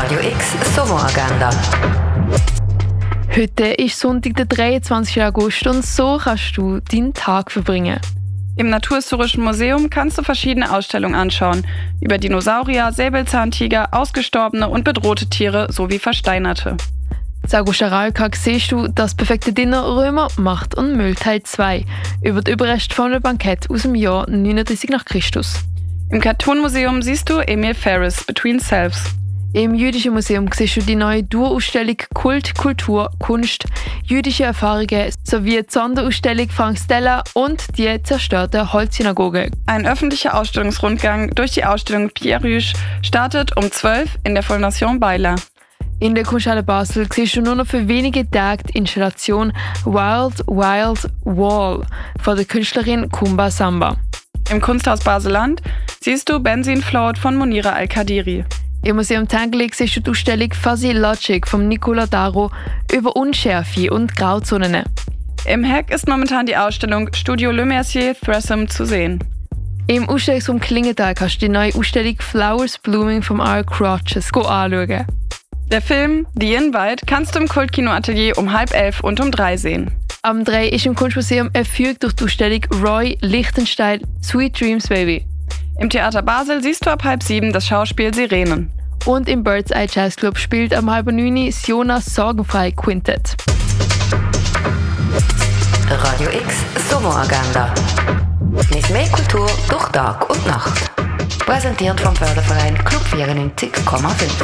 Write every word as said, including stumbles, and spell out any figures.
Radio X Sommeragenda. Heute ist Sonntag, der dreiundzwanzigsten August, und so kannst du deinen Tag verbringen. Im Naturhistorischen Museum kannst du verschiedene Ausstellungen anschauen. Über Dinosaurier, Säbelzahntiger, ausgestorbene und bedrohte Tiere sowie versteinerte. In Augustaralkag siehst du das perfekte Dinner Römer, Macht und Müll Teil zwei über die Überreste von einem Bankett aus dem Jahr neununddreißig nach Christus. Im Cartoon-Museum siehst du Emil Ferris, Between Selves. Im Jüdischen Museum siehst du die neue Dauerausstellung Kult, Kultur, Kunst, jüdische Erfahrungen sowie die Sonderausstellung Frank Stella und die zerstörte Holzsynagoge. Ein öffentlicher Ausstellungsrundgang durch die Ausstellung Pierre Rüsch startet um zwölf in der Fondation Bayler. In der Kunsthalle Basel siehst du nur noch für wenige Tage die Installation Wild Wild Wall von der Künstlerin Kumba Samba. Im Kunsthaus Basel-Land siehst du Benzin Float von Monira Al-Kadiri. Im Museum Tengelig siehst du die Ausstellung Fuzzy Logic von Nicola Daro über Unschärfe und Grauzonen. Im Heck ist momentan die Ausstellung Studio Le Mercier Threesome zu sehen. Im Ausstellungsraum Klingenthal kannst du die neue Ausstellung Flowers Blooming von R. Crotches anschauen. Der Film The Invite kannst du im Kultkino-Atelier um halb elf und um drei sehen. Am drei ist im Kunstmuseum erführt durch die Ausstellung Roy Lichtenstein Sweet Dreams Baby. Im Theater Basel siehst du ab halb sieben das Schauspiel Sirenen. Und im Bird's Eye Jazz Club spielt am halb neun das Jonas Sorgenfrei Quintett. Radio X Sommeragenda. Mit mehr Kultur durch Tag und Nacht. Präsentiert vom Förderverein Club vierundneunzig Komma fünf.